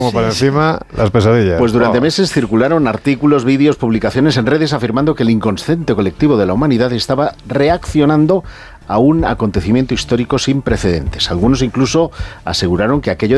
Como para encima, las pesadillas. Pues durante meses circularon artículos, vídeos, publicaciones en redes afirmando que el inconsciente colectivo de la humanidad estaba reaccionando a un acontecimiento histórico sin precedentes. Algunos incluso aseguraron que aquello